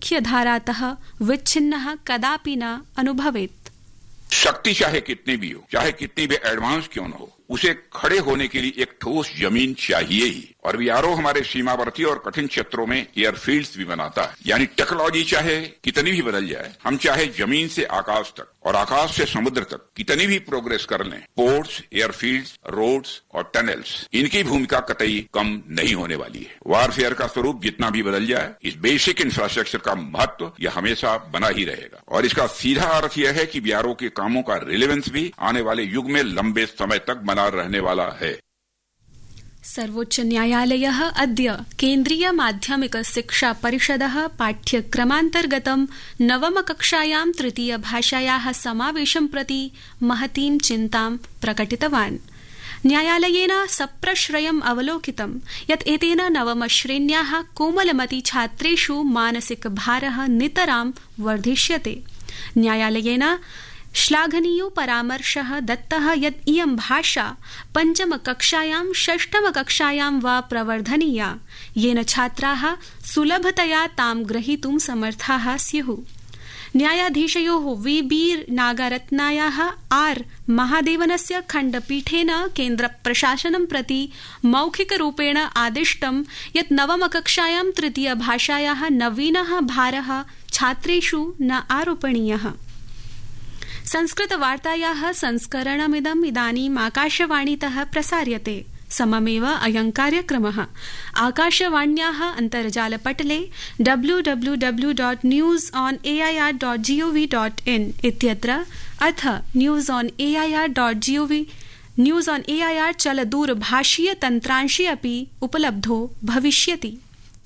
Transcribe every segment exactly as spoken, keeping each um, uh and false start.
मुख्यधारातः विच्छिन्नः कदापि न अनुभवेत्। शक्ति चाहे कितनी भी हो, चाहे कितनी भी एडवांस क्यों न हो, उसे खड़े होने के लिए एक ठोस जमीन चाहिए ही। और बीआरओ हमारे सीमावर्ती और कठिन क्षेत्रों में एयरफील्ड्स भी बनाता है। यानी टेक्नोलॉजी चाहे कितनी भी बदल जाए, हम चाहे जमीन से आकाश तक और आकाश से समुद्र तक कितनी भी प्रोग्रेस कर लें, पोर्ट्स, एयरफील्ड्स, रोड्स और टनल्स, इनकी भूमिका कतई कम नहीं होने वाली है। वारफेयर का स्वरूप जितना भी बदल जाए, इस बेसिक इंफ्रास्ट्रक्चर का महत्व यह हमेशा बना ही रहेगा। और इसका सीधा अर्थ यह है कि बीआरओ के कामों का रिलेवेंस भी आने वाले युग में लंबे समय तक बना रहने वाला है। सर्वोच्च न्यायालयः अद्य केन्द्रीय माध्यमिक शिक्षा परिषदः पाठ्यक्रमान्तर्गतं नवमकक्षायां तृतीय भाषायाः समावेशं प्रति महतीं चिन्तां प्रकटितवान्। न्यायालयेन सप्रश्रयम् अवलोकितं यत् एतेन नवमश्रेण्याः कोमलमती छात्रेषु मानसिक भारः नितरां वर्धिष्यते। न्यायालयेन श्लाघनीयो परामर्शः दत्तः यत् इयं भाषा पञ्चमकक्षायां षष्ठमकक्षायां वा प्रवर्धनीया, येन छात्राः सुलभतया तां ग्रहीतुं समर्थाः स्युः। न्यायाधीशयोः वी बी नागरत्नायाः आर महादेवनस्य खण्डपीठेन केन्द्रप्रशासनं प्रति मौखिकरूपेण आदिष्टं यत् नवमकक्षायां तृतीयभाषायाः नवीनः भारः छात्रेषु न आरोपणीयः। संस्कृतवार्तायाः संस्करणमिदम् इदानीम् आकाशवाणीतः प्रसार्यते। सममेव अयं कार्यक्रमः आकाशवाण्याः अन्तर्जालपटले W W W dot news on A I R dot G O V dot in इत्यत्र अथ news on A I R dot G O V news on A I R चलदूरभाषीय तन्त्रांशे अपि उपलब्धो भविष्यति।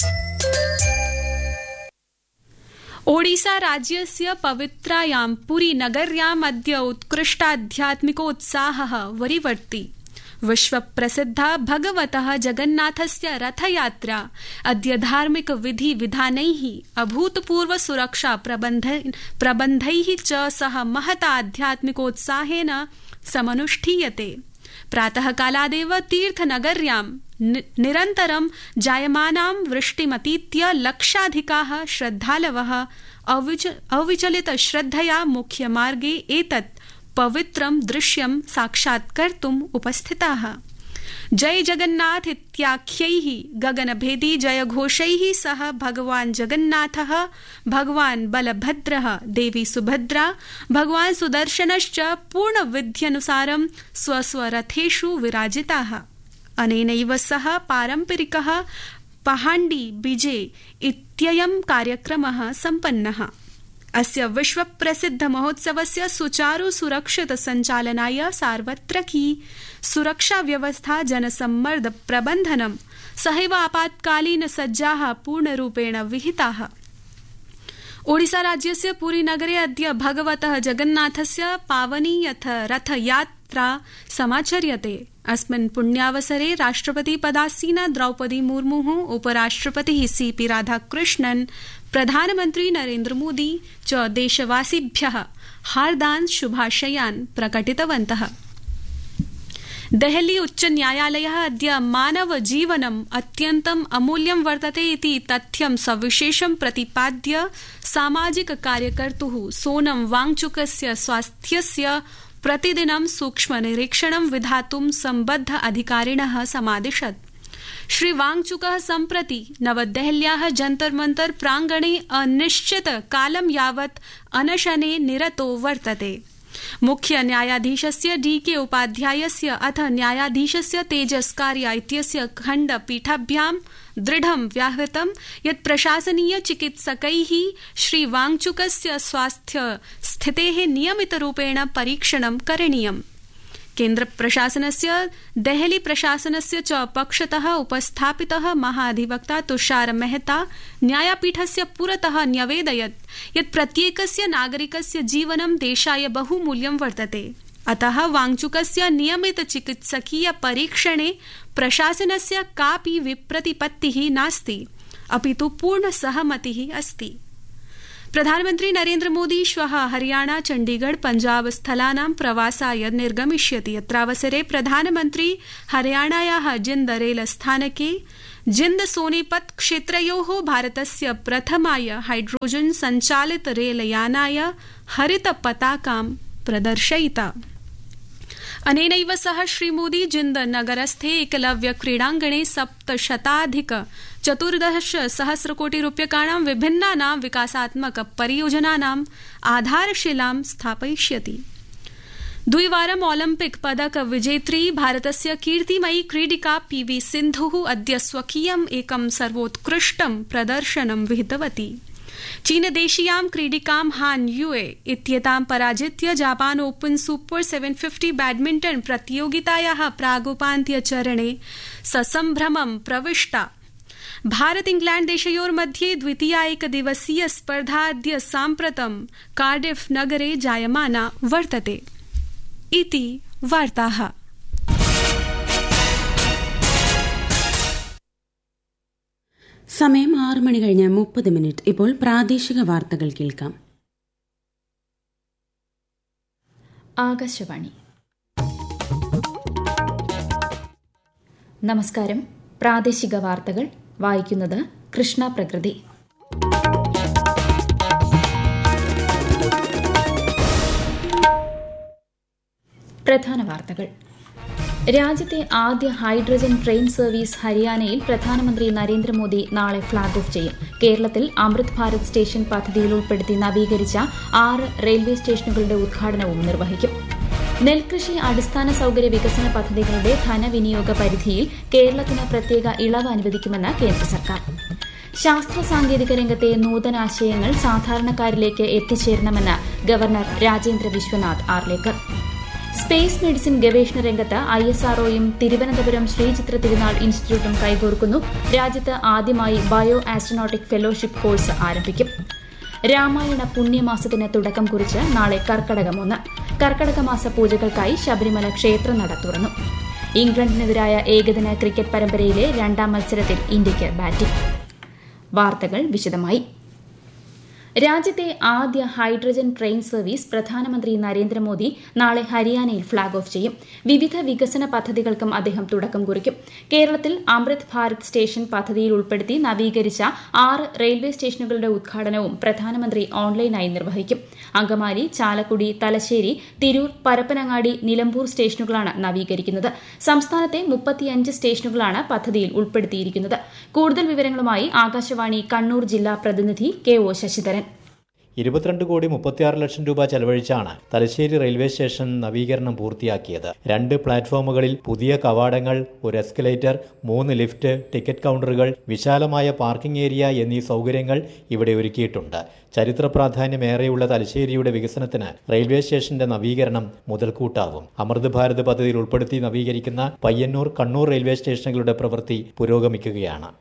ओडिसा राज्यस्य पवित्रायां पुरी नगर्याम् अद्य उत्कृष्टाध्यात्मिकोत्साहः वरीवर्ति। विश्वप्रसिद्धा भगवतः जगन्नाथस्य रथयात्रा अद्य धार्मिक विधि विधानैः अभूतपूर्व सुरक्षा प्रबन्धैः च सह महता आध्यात्मिकोत्साहेन समनुष्ठीयते। प्रातः कालादेव तीर्थनगर्यां निरन्तरं जायमानां वृष्टिमतीत्य लक्षाधिकाः श्रद्धालवः अविचलित श्रद्धया मुख्यमार्गे एतत् पवित्रं दृश्यं साक्षात्कर्तुम् उपस्थिताः। जय जगन्नाथ इत्याख्यैः गगनभेदी जयघोषैः सह भगवान् जगन्नाथः, भगवान् बलभद्रः, देवी सुभद्रा, भगवान् सुदर्शनश्च पूर्णविध्यनुसारं स्वस्वरथेषु विराजिताः। अनेनैव सह पारम्परिकः पहाण्डी बीजे इत्ययं कार्यक्रमः सम्पन्नः। अस्य विश्वप्रसिद्ध महोत्सवस्य सुचारु सुरक्षित सञ्चालनाय सार्वत्रकी सुरक्षा व्यवस्था, जनसम्मर्द प्रबन्धनं सहैव आपातकालीन सज्जाः पूर्णरूपेण विहिताः। ओडिसा राज्यस्य पुरी नगरे अद्य भगवतः जगन्नाथस्य पावनी यथ रथयात्रा समाचर्यते। अस्मिन् पुण्यावसरे राष्ट्रपति पदासीना द्रौपदी मुर्मुः, उपराष्ट्रपतिः सी पी राधाकृष्णन्, प्रधानमन्त्री नरेन्द्र मोदी च देशवासिभ्यः हार्दान् शुभाशयान् प्रकटितवन्तः। देहली उच्च न्यायालयः अद्य मानव जीवनम् अत्यन्तम् अमूल्यं वर्तते इति तथ्यं सविशेषं प्रतिपाद्य सामाजिक कार्यकर्तुः सोनम वांगचुकस्य स्वास्थ्यस्य प्रतिदिनं सूक्ष्म निरीक्षणं विधातुं सम्बद्ध अधिकारिणः समादिशत्। श्री वांगचुकः सम्प्रति नवदेहल्याः जंतर मंतर प्रांगणे अनिश्चित कालं यावत् अनशने निरतो वर्तते। मुख्य न्यायाधीशस्य डी के उपाध्यायस्य अथ न्यायाधीशस्य तेजस्कार्या इत्यस्य खण्डपीठाभ्यां दृढं व्याहृतं यत् प्रशासनीय चिकित्सकैः श्री वांगचुकस्य स्वास्थ्य स्थितेः नियमितरूपेण परीक्षणं करणीयम्। केन्द्र प्रशासनस्य देहली प्रशासनस्य च पक्षतः उपस्थापितः महाधिवक्ता तुषार मेहता न्यायपीठस्य पुरतः न्यवेदयत् यत् प्रत्येकस्य नागरिकस्य जीवनं देशाय बहुमूल्यं वर्तते। अतः वांगचुकस्य नियमित चिकित्सकीय परीक्षणे प्रशासनस्य कापि विप्रतिपत्तिः नास्ति, अपितु पूर्ण सहमतिः अस्ति। प्रधानमन्त्री नरेन्द्र मोदी श्वः हरियाणा, चण्डीगढ़, पञ्जाब स्थलानां प्रवासाय निर्गमिष्यति। अत्रावसरे प्रधानमन्त्री हरियाणायाः जिन्द रेलस्थानके जिंद सोनीपत क्षेत्रयोः भारतस्य प्रथमाय हाइड्रोजन संचालित रेलयानाय हरित पताकां प्रदर्शयिता। अनेनैव सह श्रीमोदी जिंद नगरस्थे एकलव्य क्रीडाङ्गणे सप्तशताधिक चतुर्दश सहस्रकोटि रूप्यकाणां विभिन्नानां विकासात्मक परियोजनानाम् आधारशिलां स्थापयिष्यति। द्विवारम् ओलम्पिक पदक विजेत्री भारतस्य कीर्तिमयी क्रीडिका पीवी सिन्धुः अद्य स्वकीयम् एकं सर्वोत्कृष्टं प्रदर्शनं विहितवती। चीनदेशीयां क्रीडिकां हान युए इत्येतां पराजित्य Japan open super seven fifty badminton प्रतियोगितायाः प्रागुपान्त्यचरणे ससम्भ्रमं प्रविष्टा। Bharat England देशयोर्मध्ये द्वितीया एकदिवसीय स्पर्धा अद्य साम्प्रतं कार्डिफ नगरे जायमाना वर्तते। इति वार्ताः। സമയം ആറ് മണി കഴിഞ്ഞ് മുപ്പത് മിനിറ്റ്. ഇപ്പോൾ പ്രാദേശിക വാർത്തകൾ കേൾക്കാം. ആകാശവാണി. നമസ്കാരം. പ്രാദേശിക വാർത്തകൾ വായിക്കുന്നത് കൃഷ്ണ പ്രകൃതി. പ്രധാന വാർത്തകൾ. രാജ്യത്തെ ആദ്യ ഹൈഡ്രജൻ ട്രെയിൻ സർവീസ് ഹരിയാനയിൽ പ്രധാനമന്ത്രി നരേന്ദ്രമോദി നാളെ ഫ്ളാഗ് ഓഫ് ചെയ്യും. കേരളത്തിൽ അമൃത് ഭാരത് സ്റ്റേഷൻ പദ്ധതിയിൽ ഉൾപ്പെടുത്തി നവീകരിച്ച ആറ് റെയിൽവേ സ്റ്റേഷനുകളുടെ ഉദ്ഘാടനവും നിർവഹിക്കും. നെൽകൃഷി അടിസ്ഥാന സൌകര്യ വികസന പദ്ധതികളുടെ ധനവിനിയോഗ പരിധിയിൽ കേരളത്തിന് പ്രത്യേക ഇളവ് അനുവദിക്കുമെന്ന് കേന്ദ്ര സർക്കാർ. ശാസ്ത്ര സാങ്കേതിക രംഗത്തെ നൂതനാശയങ്ങൾ സാധാരണക്കാരിലേക്ക് എത്തിച്ചേരണമെന്ന് governor Rajendra Vishwanath Arlekar. Space medicine ഗവേഷണ രംഗത്ത് ഐ എസ് ആർഒയും തിരുവനന്തപുരം ശ്രീചിത്ര തിരുനാൾ ഇൻസ്റ്റിറ്റ്യൂട്ടും കൈകോർക്കുന്നു. രാജ്യത്ത് ആദ്യമായി ബയോ ആസ്ട്രോനോട്ടിക് ഫെലോഷിപ്പ് കോഴ്സ് ആരംഭിക്കും. രാമായണ പുണ്യമാസത്തിന് തുടക്കം കുറിച്ച് നാളെ കർക്കടകം ഒന്ന്. കർക്കടക മാസ പൂജകൾക്കായി ശബരിമല ക്ഷേത്രനട തുറന്നു. ഇംഗ്ലണ്ടിനെതിരായ ഏകദിന ക്രിക്കറ്റ് പരമ്പരയിലെ രണ്ടാം മത്സരത്തിൽ ഇന്ത്യയ്ക്ക് ബാറ്റിംഗ്. വാർത്തകൾ വിശദമായി. രാജ്യത്തെ ആദ്യ ഹൈഡ്രജൻ ട്രെയിൻ സർവീസ് പ്രധാനമന്ത്രി നരേന്ദ്രമോദി നാളെ ഹരിയാനയിൽ ഫ്ളാഗ് ഓഫ് ചെയ്യും. വിവിധ വികസന പദ്ധതികൾക്കും അദ്ദേഹം തുടക്കം കുറിക്കും. കേരളത്തിൽ അമൃത് ഭാരത് സ്റ്റേഷൻ പദ്ധതിയിൽ ഉൾപ്പെടുത്തി നവീകരിച്ച ആറ് റെയിൽവേ സ്റ്റേഷനുകളുടെ ഉദ്ഘാടനവും പ്രധാനമന്ത്രി ഓൺലൈനായി നിർവഹിക്കും. അങ്കമാലി, ചാലക്കുടി, തലശ്ശേരി, തിരൂർ, പരപ്പനങ്ങാടി, നിലമ്പൂർ സ്റ്റേഷനുകളാണ് നവീകരിക്കുന്നത്. സംസ്ഥാനത്തെ മുപ്പത്തിയഞ്ച് സ്റ്റേഷനുകളാണ് പദ്ധതിയിൽ ഉൾപ്പെടുത്തിയിരിക്കുന്നത്. കൂടുതൽ വിവരങ്ങളുമായി ആകാശവാണി കണ്ണൂർ ജില്ലാ പ്രതിനിധി കെ ഒ ശശിധരൻ. ഇരുപത്തിരണ്ട് കോടി മുപ്പത്തിയാറ് ലക്ഷം രൂപ ചെലവഴിച്ചാണ് തലശ്ശേരി റെയിൽവേ സ്റ്റേഷൻ നവീകരണം പൂർത്തിയാക്കിയത്. രണ്ട് പ്ലാറ്റ്ഫോമുകളിൽ പുതിയ കവാടങ്ങൾ, ഒരു എസ്കലേറ്റർ, മൂന്ന് ലിഫ്റ്റ്, ടിക്കറ്റ് കൌണ്ടറുകൾ, വിശാലമായ പാർക്കിംഗ് ഏരിയ എന്നീ സൗകര്യങ്ങൾ ഇവിടെ ഒരുക്കിയിട്ടുണ്ട്. ചരിത്ര പ്രാധാന്യമേറെയുള്ള തലശ്ശേരിയുടെ വികസനത്തിന് റെയിൽവേ സ്റ്റേഷന്റെ നവീകരണം മുതൽക്കൂട്ടാവും. അമൃത് ഭാരത് പദ്ധതിയിൽ ഉൾപ്പെടുത്തി നവീകരിക്കുന്ന പയ്യന്നൂർ, കണ്ണൂർ റെയിൽവേ സ്റ്റേഷനുകളുടെ പ്രവൃത്തി പുരോഗമിക്കുകയാണ്.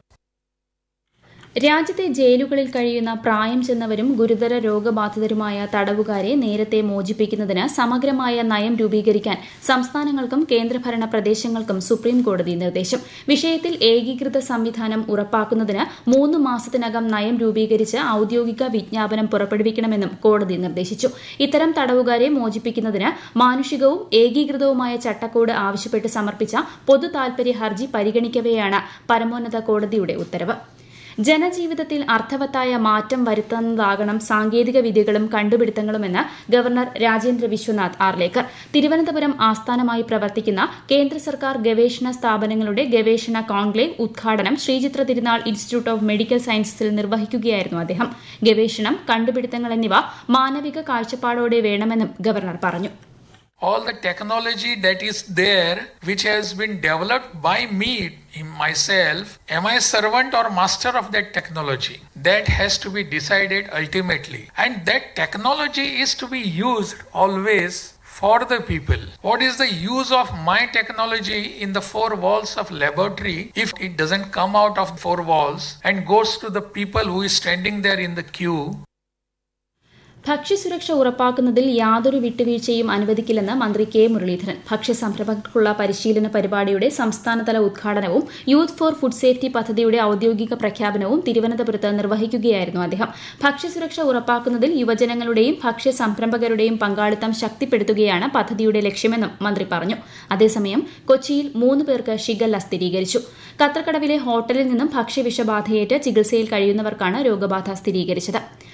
രാജ്യത്തെ ജയിലുകളിൽ കഴിയുന്ന പ്രായം ചെന്നവരും ഗുരുതര രോഗബാധിതരുമായ തടവുകാരെ നേരത്തെ മോചിപ്പിക്കുന്നതിന് സമഗ്രമായ നയം രൂപീകരിക്കാൻ സംസ്ഥാനങ്ങൾക്കും കേന്ദ്രഭരണ പ്രദേശങ്ങൾക്കും സുപ്രീംകോടതി നിർദ്ദേശം. വിഷയത്തിൽ ഏകീകൃത സംവിധാനം ഉറപ്പാക്കുന്നതിന് മൂന്ന് മാസത്തിനകം നയം രൂപീകരിച്ച് ഔദ്യോഗിക വിജ്ഞാപനം പുറപ്പെടുവിക്കണമെന്നും കോടതി നിർദ്ദേശിച്ചു. ഇത്തരം തടവുകാരെ മോചിപ്പിക്കുന്നതിന് മാനുഷികവും ഏകീകൃതവുമായ ചട്ടക്കൂട് ആവശ്യപ്പെട്ട് സമർപ്പിച്ച പൊതു താൽപര്യ ഹർജി പരിഗണിക്കവെയാണ് പരമോന്നത കോടതിയുടെ ഉത്തരവ്. ജനജീവിതത്തിൽ അർത്ഥവത്തായ മാറ്റം വരുത്തുന്നതാകണം സാങ്കേതിക വിദ്യകളും കണ്ടുപിടുത്തങ്ങളുമെന്ന് ഗവർണർ രാജേന്ദ്ര വിശ്വനാഥ് ആർലേക്കർ. തിരുവനന്തപുരം ആസ്ഥാനമായി പ്രവർത്തിക്കുന്ന കേന്ദ്ര സർക്കാർ ഗവേഷണ സ്ഥാപനങ്ങളുടെ ഗവേഷണ കോൺക്ലേവ് ഉദ്ഘാടനം ശ്രീചിത്ര തിരുനാൾ ഇൻസ്റ്റിറ്റ്യൂട്ട് ഓഫ് മെഡിക്കൽ സയൻസസിൽ നിർവഹിക്കുകയായിരുന്നു അദ്ദേഹം. ഗവേഷണം, കണ്ടുപിടുത്തങ്ങൾ എന്നിവ മാനവിക കാഴ്ചപ്പാടോടെ വേണമെന്നും ഗവർണർ പറഞ്ഞു. All the technology that is there, which has been developed by me, myself, am I a servant or master of that technology? That has to be decided ultimately. And that technology is to be used always for the people. What is the use of my technology in the four walls of laboratory if it doesn't come out of four walls and goes to the people who is standing there in the queue? ഭക്ഷ്യസുരക്ഷ ഉറപ്പാക്കുന്നതിൽ യാതൊരു വിട്ടുവീഴ്ചയും അനുവദിക്കില്ലെന്ന് മന്ത്രി K Muraleedharan. ഭക്ഷ്യസംരംഭകർക്കുള്ള പരിശീലന പരിപാടിയുടെ സംസ്ഥാനതല ഉദ്ഘാടനവും youth for food safety പദ്ധതിയുടെ ഔദ്യോഗിക പ്രഖ്യാപനവും തിരുവനന്തപുരത്ത് നിർവഹിക്കുകയായിരുന്നു അദ്ദേഹം. ഭക്ഷ്യസുരക്ഷ ഉറപ്പാക്കുന്നതിൽ യുവജനങ്ങളുടെയും ഭക്ഷ്യസംരംഭകരുടെയും പങ്കാളിത്തം ശക്തിപ്പെടുത്തുകയാണ് പദ്ധതിയുടെ ലക്ഷ്യമെന്നും മന്ത്രി പറഞ്ഞു. അതേസമയം കൊച്ചിയിൽ മൂന്ന് പേർക്ക് ഷിഗല്ല സ്ഥിരീകരിച്ചു. കത്തർക്കടവിലെ ഹോട്ടലിൽ നിന്നും ഭക്ഷ്യവിഷബാധയേറ്റ് ചികിത്സയിൽ കഴിയുന്നവർക്കാണ് രോഗബാധ സ്ഥിരീകരിച്ചത്.